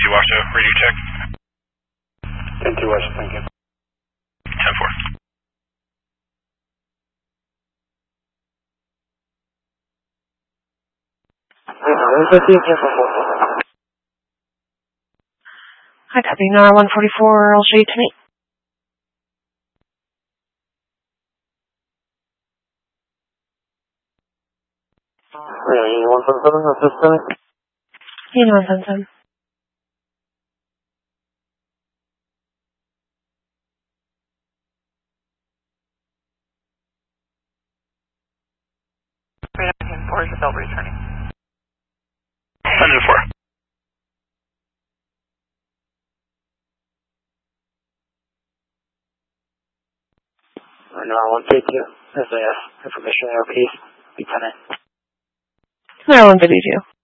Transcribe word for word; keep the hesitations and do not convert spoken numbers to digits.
two Washoe, radio check. ten two Washoe, thank you. ten four. Hi, copy. N R one forty-four, I'll show you to me. Yeah, one seven seven, that's this time? Yeah, one seven seven. Or is the bell returning? one oh four. No, one two two. There's a information error piece. Lieutenant. N R one fifty-two.